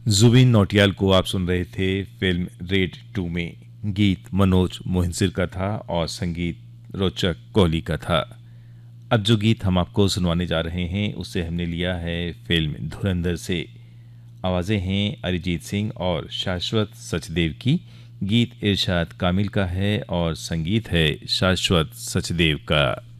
जुबिन नौटियाल को आप सुन रहे थे फिल्म रेड 2 में। गीत मनोज मोहनसिर का था और संगीत रोचक कोहली का था। अब जो गीत हम आपको सुनवाने जा रहे हैं उससे हमने लिया है फिल्म धुरंधर से। आवाज़ें हैं अरिजीत सिंह और शाश्वत सचदेव की। गीत इरशाद कामिल का है और संगीत है शाश्वत सचदेव का।